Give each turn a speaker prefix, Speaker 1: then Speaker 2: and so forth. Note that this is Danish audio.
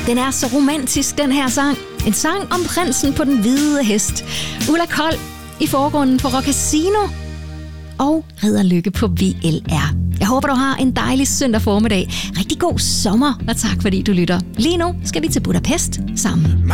Speaker 1: Den er så romantisk, den her sang. En sang om prinsen på den hvide hest. Ulla Kold i forgrunden på Rock Casino. Og Ridder Lykke på VLR. Jeg håber, du har en dejlig søndag formiddag. Rigtig god sommer, og tak fordi du lytter. Lige nu skal vi til Budapest sammen.